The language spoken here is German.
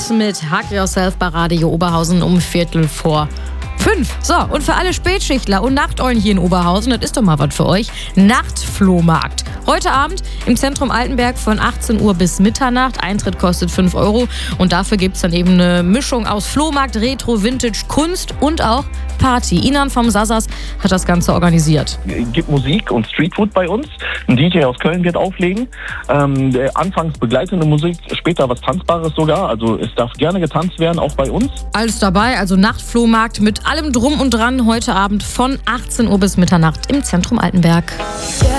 mit Hug Yourself bei Radio Oberhausen um 4:45. So, und für alle Spätschichtler und Nachteulen hier in Oberhausen, das ist doch mal was für euch, Nachtflohmarkt. Heute Abend im Zentrum Altenberg von 18 Uhr bis Mitternacht. Eintritt kostet 5 € und dafür gibt es dann eben eine Mischung aus Flohmarkt, Retro, Vintage, Kunst und auch Party. Inan vom Sasas hat das Ganze organisiert. Es gibt Musik und Streetfood bei uns. Ein DJ aus Köln wird auflegen. Anfangs begleitende Musik, später was Tanzbares sogar. Also es darf gerne getanzt werden, auch bei uns. Alles dabei, also Nachtflohmarkt mit allem Drum und Dran heute Abend von 18 Uhr bis Mitternacht im Zentrum Altenberg.